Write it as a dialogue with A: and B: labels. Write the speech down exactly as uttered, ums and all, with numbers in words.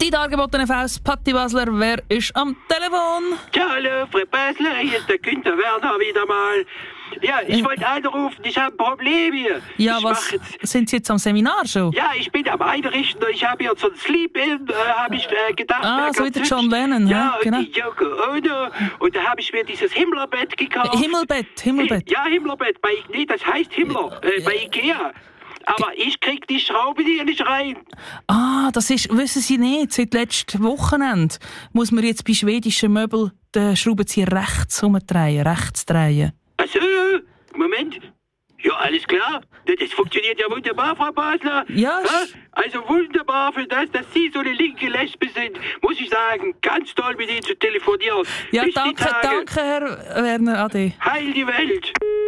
A: Zeitangebot N F aus Patti Basler. Wer ist am Telefon?
B: Ja, hallo, Frau Basler, hier ist der Günther Werner wieder mal. Ja, ich wollte anrufen, ich habe ein Problem hier.
A: Ja,
B: ich
A: was?
B: Jetzt,
A: sind Sie jetzt am Seminar schon?
B: ja, ich bin am Einrichten und ich habe hier so ein Sleep-In, äh, habe ich äh, gedacht.
A: Ah, so wie der John Lennon,
B: ja,
A: ja, genau.
B: und die Yoko Ono. Und da habe ich mir dieses Himmlerbett gekauft.
A: Himmelbett, Himmelbett.
B: Ja, Himmlerbett, bei, nee, das heißt Himmler, äh, bei Ikea. Aber ich krieg die Schraube hier nicht rein.
A: Ah, das ist, wissen Sie nicht, seit letztem Wochenende muss man jetzt bei schwedischen Möbeln den Schraubenzieher rechts umdrehen, rechts drehen.
B: Also, Moment. Ja, alles klar. Das funktioniert ja wunderbar, Frau Basler.
A: Ja.
B: Also wunderbar für das, dass Sie so eine linke Lesbe sind. Muss ich sagen, ganz toll mit Ihnen zu telefonieren.
A: Ja,
B: Bis die
A: danke,
B: Tage.
A: danke, Herr Werner, Ade.
B: Heil die Welt.